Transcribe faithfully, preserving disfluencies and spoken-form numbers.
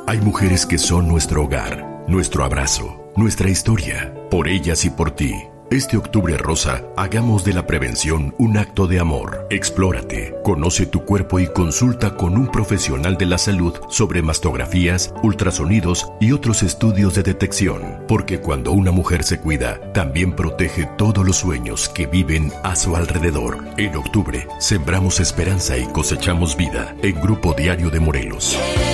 Hay mujeres que son nuestro hogar, nuestro abrazo, nuestra historia. Por ellas y por ti. Este octubre rosa, hagamos de la prevención un acto de amor. Explórate, conoce tu cuerpo y consulta con un profesional de la salud sobre mastografías, ultrasonidos y otros estudios de detección. Porque cuando una mujer se cuida, también protege todos los sueños que viven a su alrededor. En octubre, sembramos esperanza y cosechamos vida en Grupo Diario de Morelos.